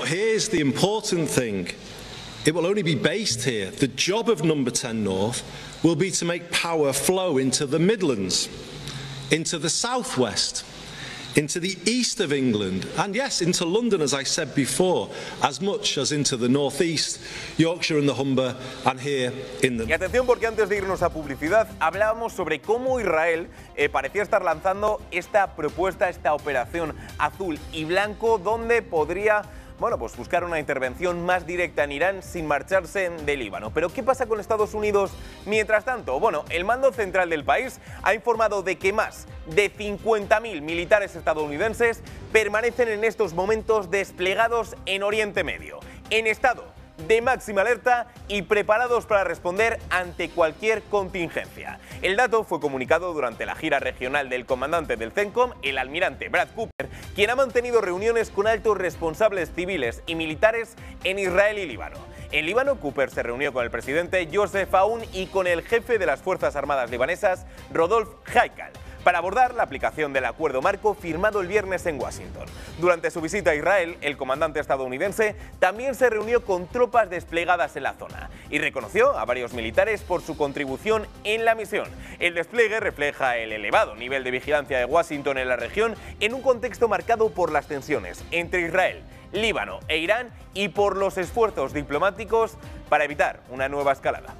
But here's the important thing. It will only be based here. The job of Number 10 North will be to make power flow into the Midlands, into the southwest, into the east of England, and yes, into London, as I said before, as much as into the northeast, Yorkshire and the Humber, and here in the... Y atención, porque antes de irnos a publicidad, hablábamos sobre cómo Israel parecía estar lanzando esta propuesta, esta operación azul y blanco, donde podría... bueno, pues buscar una intervención más directa en Irán sin marcharse de Líbano. Pero ¿qué pasa con Estados Unidos mientras tanto? Bueno, el mando central del país ha informado de que más de 50.000 militares estadounidenses permanecen en estos momentos desplegados en Oriente Medio, en estado de máxima alerta y preparados para responder ante cualquier contingencia. El dato fue comunicado durante la gira regional del comandante del CENTCOM, el almirante Brad Cooper, quien ha mantenido reuniones con altos responsables civiles y militares en Israel y Líbano. En Líbano, Cooper se reunió con el presidente Joseph Aoun y con el jefe de las Fuerzas Armadas libanesas, Rodolphe Haikal, para abordar la aplicación del acuerdo marco firmado el viernes en Washington. Durante su visita a Israel, el comandante estadounidense también se reunió con tropas desplegadas en la zona y reconoció a varios militares por su contribución en la misión. El despliegue refleja el elevado nivel de vigilancia de Washington en la región en un contexto marcado por las tensiones entre Israel, Líbano e Irán y por los esfuerzos diplomáticos para evitar una nueva escalada.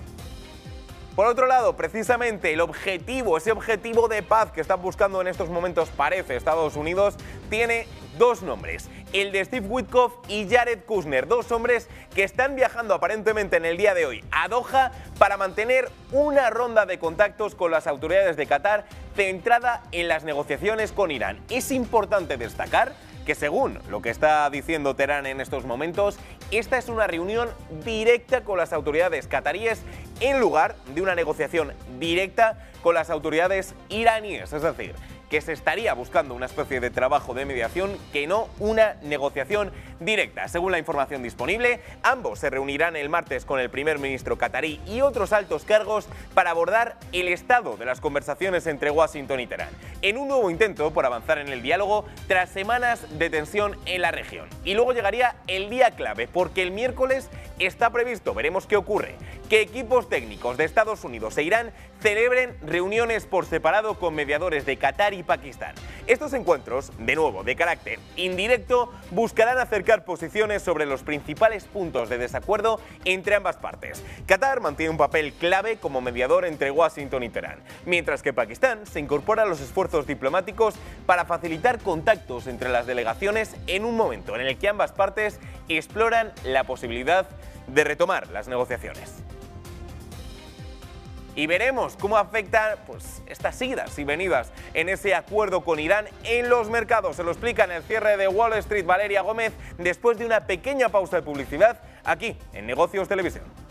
Por otro lado, precisamente ese objetivo de paz que están buscando en estos momentos, parece, Estados Unidos, tiene dos nombres, el de Steve Witkoff y Jared Kushner, dos hombres que están viajando aparentemente en el día de hoy a Doha para mantener una ronda de contactos con las autoridades de Qatar centrada en las negociaciones con Irán. Es importante destacar que, según lo que está diciendo Teherán en estos momentos, esta es una reunión directa con las autoridades cataríes en lugar de una negociación directa con las autoridades iraníes, es decir, que se estaría buscando una especie de trabajo de mediación que no una negociación directa. Según la información disponible, ambos se reunirán el martes con el primer ministro catarí y otros altos cargos para abordar el estado de las conversaciones entre Washington y Teherán, en un nuevo intento por avanzar en el diálogo tras semanas de tensión en la región. Y luego llegaría el día clave, porque el miércoles está previsto, veremos qué ocurre, que equipos técnicos de Estados Unidos e Irán celebren reuniones por separado con mediadores de Qatar y Pakistán. Estos encuentros, de nuevo de carácter indirecto, buscarán acercar posiciones sobre los principales puntos de desacuerdo entre ambas partes. Qatar mantiene un papel clave como mediador entre Washington y Teherán, mientras que Pakistán se incorpora a los esfuerzos diplomáticos para facilitar contactos entre las delegaciones en un momento en el que ambas partes exploran la posibilidad de retomar las negociaciones. Y veremos cómo afectan estas idas y venidas en ese acuerdo con Irán en los mercados. Se lo explica en el cierre de Wall Street Valeria Gómez después de una pequeña pausa de publicidad aquí en Negocios Televisión.